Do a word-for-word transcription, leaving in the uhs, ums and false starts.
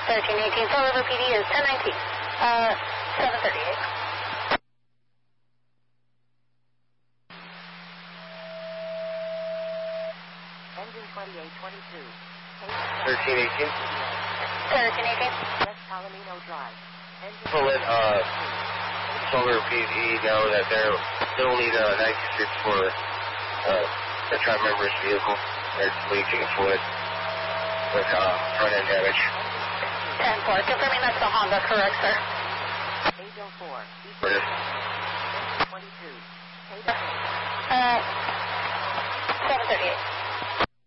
thirteen eighteen, Fall River P D is ten nineteen, uh, seven thirty-eight. Engine twenty-eight twenty-two. thirteen eighteen. thirteen eighteen. West Palomino Drive. Engine We'll let uh, Fall River P D know that they're, they'll need uh, ninety-six for uh, the tri-member's vehicle. They're leaking fluid with uh, front-end damage. ten four, confirming that's the Honda, correct, sir? eight oh four. British. twenty-two. Uh, seven thirty-eight.